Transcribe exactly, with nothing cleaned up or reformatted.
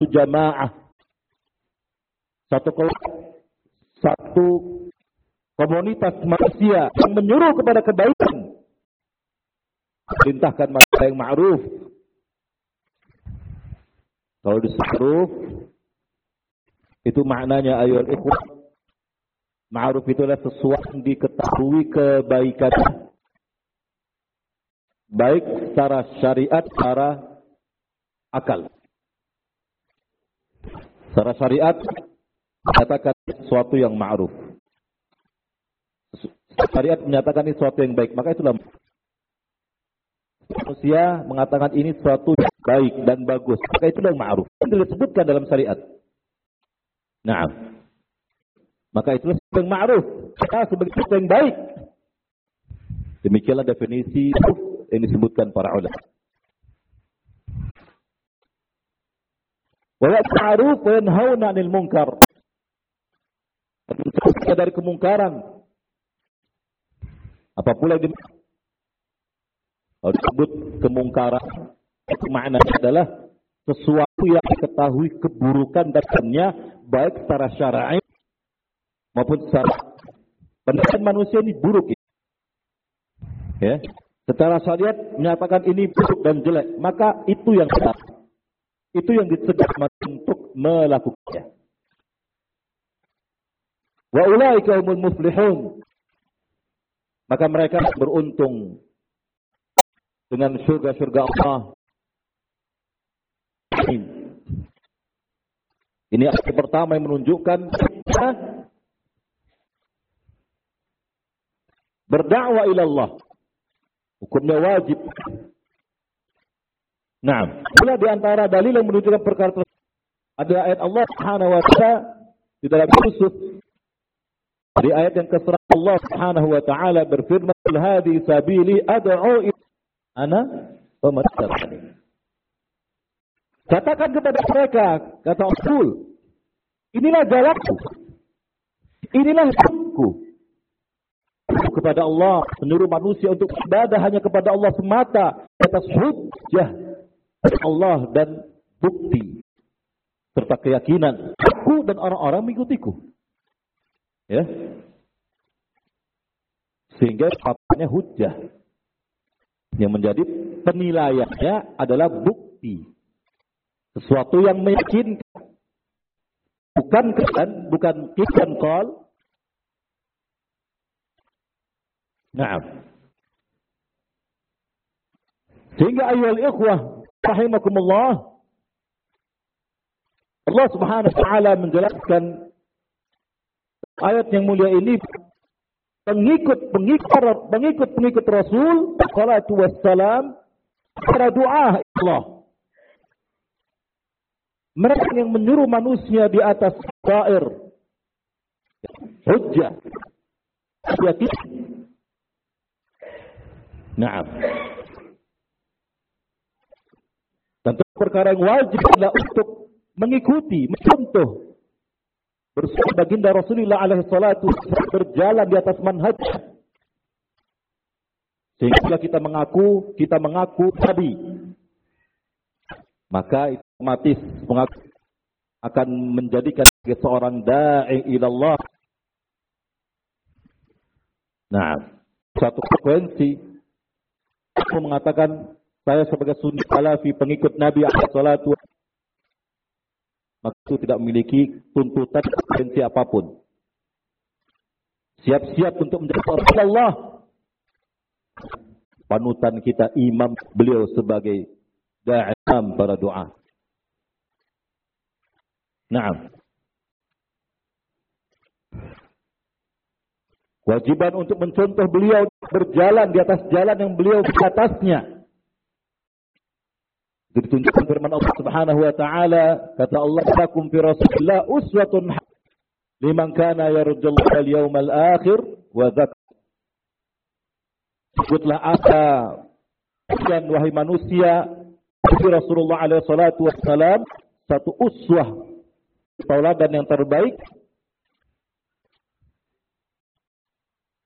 jamaah, satu kelompok, satu komunitas manusia yang menyuruh kepada kebaikan, perintahkan masalah yang ma'ruf. Kalau disebut itu maknanya ayyuhal ikhwah, ma'ruf itu adalah sesuatu yang diketahui kebaikan, baik secara syariat, secara akal. Secara syariat menyatakan sesuatu yang ma'ruf. Syariat menyatakan ini sesuatu yang baik, maka itulah manusia mengatakan ini sesuatu yang baik dan bagus, maka itulah yang ma'ruf. Itu disebutkan dalam syariat. Nah, maka itulah sesuatu yang ma'ruf, sebagai sesuatu yang baik. Demikianlah definisi yang disebutkan para ulama. Wa ya'ruf wa yanhauna 'anil munkar. Mencegah dari kemungkaran. Apa pula yang disebut kemungkaran, itu maknanya adalah sesuatu yang diketahui keburukan dalamnya, baik secara syar'i maupun secara pendapat manusia ini buruk. Ya, secara syariat menyatakan ini buruk dan jelek, maka itu yang benar, itu yang dicegah untuk melakukannya. Wa ulaika humul muflihun, maka mereka beruntung dengan surga-surga Allah. Ini ayat pertama yang menunjukkan berdakwah ila Allah, hukumnya wajib. Nah, itulah di antara dalil yang menunjukkan perkara tersebut. Ada ayat Allah Subhanahu wa taala di dalam Yusuf. Di ayat yang ke-seratus Allah Subhanahu wa taala berfirman, "Hadi sabili ad'u ila ana wa mattabi'uni." Katakan kepada mereka, kata Rasul, inilah jalanku, inilah jalanku kepada Allah, menyuruh manusia untuk ibadah hanya kepada Allah semata atas hujjah Allah dan bukti serta keyakinan aku dan orang-orang mengikutiku. Ya, sehingga katanya hujjah yang menjadi penilaiannya adalah bukti, sesuatu yang meyakinkan, bukan kan, bukan kisan qol. Nah, sehingga ayyuhal ikhwah rahimakumullah, Allah Subhanahu wa taala menjelaskan ayat yang mulia ini, pengikut-pengikut pengikut-pengikut Rasul sallallahu wassalam para doa Allah. Mereka yang menyuruh manusia di atas syair, hujjah, yakin. Naam. Tentu perkara yang wajib adalah untuk mengikuti, mencontoh bersama baginda Rasulullah alaihi salatu berjalan di atas manhaj, sehingga kita mengaku kita mengaku nabi, maka itu otomatis mengaku akan menjadikan sebagai seorang da'i ila Allah. Nah, satu frekuensi aku mengatakan saya sebagai sunni salafi pengikut Nabi alaihi salatu, maka itu tidak memiliki tuntutan frekuensi apapun. Siap-siap untuk menjadi orang Allah. Panutan kita imam beliau sebagai da'im para doa. Naam. Kewajiban untuk mencontoh beliau berjalan di atas jalan yang beliau di atasnya. Itu ditunjukkan firman Allah Subhanahu wa taala, kata Allah, "Lakum fi Rasulillah uswatun liman kana yarjullaha wal yawmal akhir wa dzakar." Sebutlah apa dan wahai manusia, fi Rasulullah alaihi salatu wassalam satu uswah, tauladan yang terbaik